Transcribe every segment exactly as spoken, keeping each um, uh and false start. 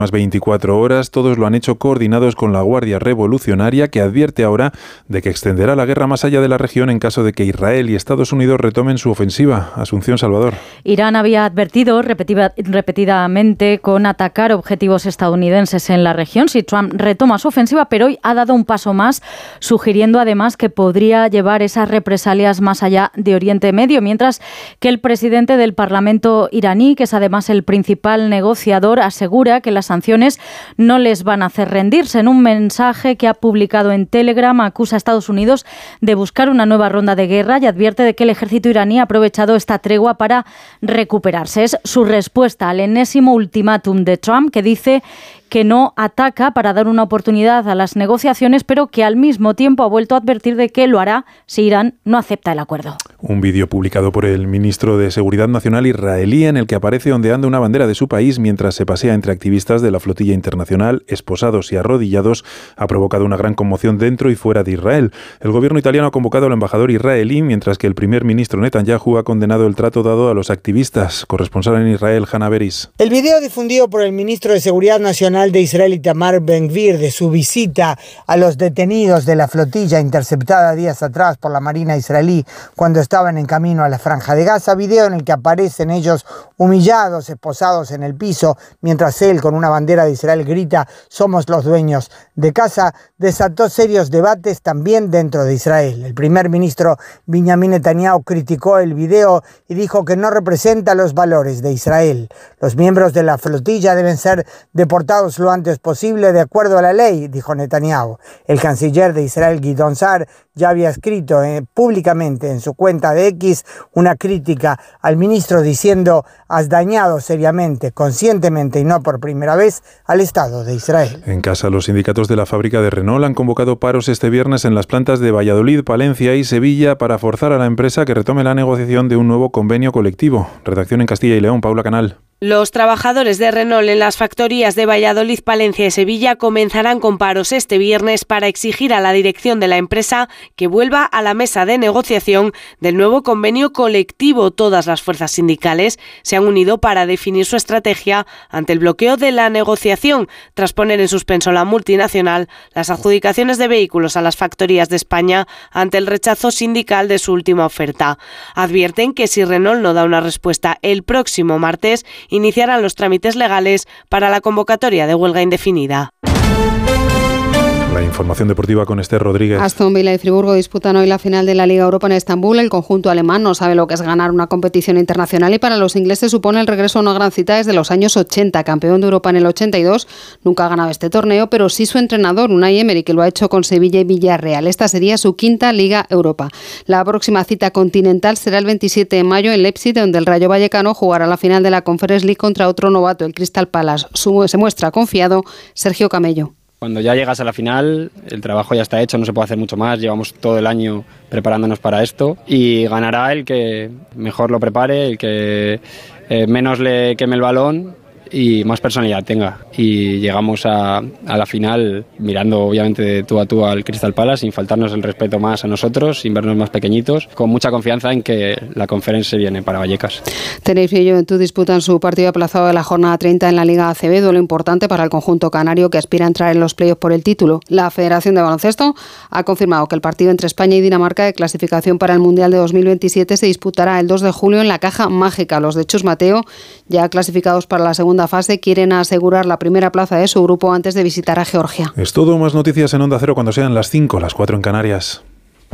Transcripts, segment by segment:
veinticuatro horas, todos lo han hecho coordinados con la Guardia Revolucionaria, que advierte ahora de que extenderá la guerra más allá de la región en caso de que Israel y Estados Unidos retomen su ofensiva. Asunción Salvador. Irán había advertido repetida, repetidamente con atacar objetivos estadounidenses en la región si Trump retoma su ofensiva, pero hoy ha dado un paso más, sugiriendo además que podría llevar esas represalias más allá de Oriente Medio, mientras que el presidente del Parlamento iraní, que es además el principal negociador, asegura que las sanciones no les van a hacer rendirse. En un mensaje que ha publicado en Telegram, acusa a Estados Unidos de buscar una nueva ronda de guerra y advierte de que el ejército iraní ha aprovechado esta tregua para recuperarse. Es su respuesta al enésimo ultimátum de Trump, que dice que no ataca para dar una oportunidad a las negociaciones, pero que al mismo tiempo ha vuelto a advertir de que lo hará si Irán no acepta el acuerdo. Un vídeo publicado por el ministro de Seguridad Nacional israelí en el que aparece ondeando una bandera de su país mientras se pasea entre activistas de la flotilla internacional, esposados y arrodillados, ha provocado una gran conmoción dentro y fuera de Israel. El gobierno italiano ha convocado al embajador israelí, mientras que el primer ministro Netanyahu ha condenado el trato dado a los activistas. Corresponsal en Israel, Hannah Beris. El video difundido por el ministro de Seguridad Nacional de Israel, Itamar Ben-Gvir, de su visita a los detenidos de la flotilla interceptada días atrás por la Marina israelí cuando estaban en camino a la Franja de Gaza, video en el que aparecen ellos humillados, esposados en el piso, mientras él con una bandera de Israel grita «Somos los dueños de casa», desató serios debates también dentro de Israel. El primer ministro Benjamin Netanyahu criticó el video y dijo que no representa los valores de Israel. Los miembros de la flotilla deben ser deportados lo antes posible de acuerdo a la ley, dijo Netanyahu. El canciller de Israel, Gideon Sa'ar, ya había escrito eh, públicamente en su cuenta de X una crítica al ministro diciendo «Has dañado seriamente, conscientemente y no por primera vez al Estado de Israel». En casa, los sindicatos de la fábrica de Renault han convocado paros este viernes en las plantas de Valladolid, Palencia y Sevilla para forzar a la empresa que retome la negociación de un nuevo convenio colectivo. Redacción en Castilla y León, Paula Canal. Los trabajadores de Renault en las factorías de Valladolid, Palencia y Sevilla comenzarán con paros este viernes para exigir a la dirección de la empresa que vuelva a la mesa de negociación del nuevo convenio colectivo. Todas las fuerzas sindicales se han unido para definir su estrategia ante el bloqueo de la negociación, tras poner en suspenso la multinacional las adjudicaciones de vehículos a las factorías de España ante el rechazo sindical de su última oferta. Advierten que si Renault no da una respuesta el próximo martes, iniciarán los trámites legales para la convocatoria de huelga indefinida. La información deportiva con Esther Rodríguez. Aston Villa y Friburgo disputan hoy la final de la Liga Europa en Estambul. El conjunto alemán no sabe lo que es ganar una competición internacional y para los ingleses supone el regreso a una gran cita desde los años ochenta. Campeón de Europa en el ochenta y dos, nunca ha ganado este torneo, pero sí su entrenador, Unai Emery, que lo ha hecho con Sevilla y Villarreal. Esta sería su quinta Liga Europa. La próxima cita continental será el veintisiete de mayo en Leipzig, donde el Rayo Vallecano jugará la final de la Conference League contra otro novato, el Crystal Palace. Se muestra confiado Sergio Camello. Cuando ya llegas a la final, el trabajo ya está hecho, no se puede hacer mucho más, llevamos todo el año preparándonos para esto y ganará el que mejor lo prepare, el que eh, menos le queme el balón y más personalidad tenga. Y llegamos a, a la final mirando obviamente de tú a tú al Crystal Palace, sin faltarnos el respeto más a nosotros, sin vernos más pequeñitos, con mucha confianza en que la conferencia viene para Vallecas. Tenerife y Juventud disputan su partido aplazado de la jornada treinta en la Liga A C B, duelo importante para el conjunto canario que aspira a entrar en los playoffs por el título. La Federación de Baloncesto ha confirmado que el partido entre España y Dinamarca de clasificación para el Mundial de dos mil veintisiete se disputará el dos de julio en la Caja Mágica. Los de Chus Mateo, ya clasificados para la segunda fase, quieren asegurar la primera plaza de su grupo antes de visitar a Georgia. Es todo, más noticias en Onda Cero cuando sean las cinco, las cuatro en Canarias.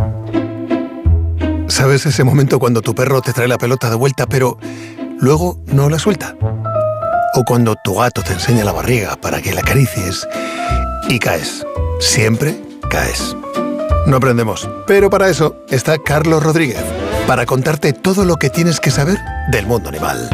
¿Sabes ese momento cuando tu perro te trae la pelota de vuelta pero luego no la suelta? O cuando tu gato te enseña la barriga para que la acaricies y caes. Siempre caes. No aprendemos, pero para eso está Carlos Rodríguez, para contarte todo lo que tienes que saber del mundo animal.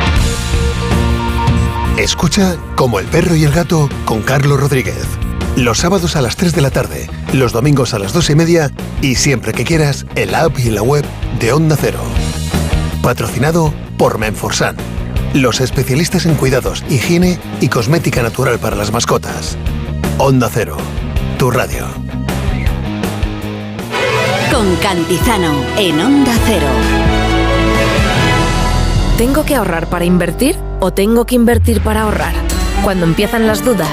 Escucha Como el perro y el gato con Carlos Rodríguez. Los sábados a las tres de la tarde, los domingos a las dos y media y siempre que quieras en la app y en la web de Onda Cero. Patrocinado por Menforsan, los especialistas en cuidados, higiene y cosmética natural para las mascotas. Onda Cero, tu radio. Con Cantizano en Onda Cero. ¿Tengo que ahorrar para invertir o tengo que invertir para ahorrar? Cuando empiezan las dudas